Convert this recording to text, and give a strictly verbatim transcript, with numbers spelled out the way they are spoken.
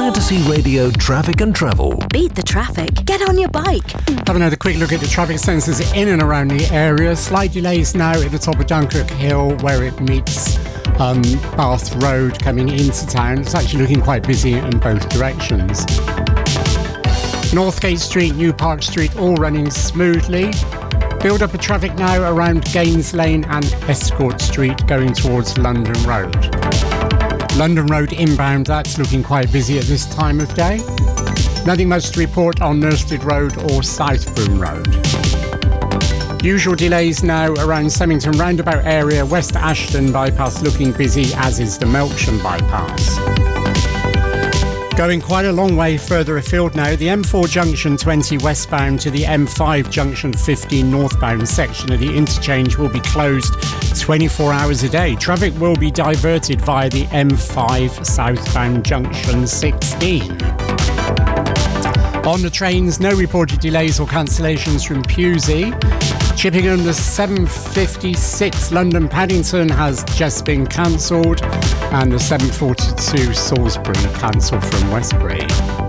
Fantasy Radio Traffic and Travel. Beat the traffic. Get on your bike. Have another quick look at the traffic sensors in and around the area. Slight delays now at the top of Dunkirk Hill where it meets um, Bath Road coming into town. It's actually looking quite busy in both directions. Northgate Street, New Park Street, all running smoothly. Build up of traffic now around Gaines Lane and Escort Street going towards London Road. London Road inbound, that's looking quite busy at this time of day. Nothing much to report on Nurstead Road or Southbourne Road. Usual delays now around Semmington roundabout area, West Ashton bypass looking busy, as is the Melksham bypass. Going quite a long way further afield now, the M four junction twenty westbound to the M five junction fifteen northbound section of the interchange will be closed twenty-four hours a day. Traffic will be diverted via the M five southbound junction sixteen. On the trains, no reported delays or cancellations from Pewsey. Chippingham, the seven fifty-six London Paddington has just been cancelled, and the seven forty-two Salisbury cancelled from Westbury.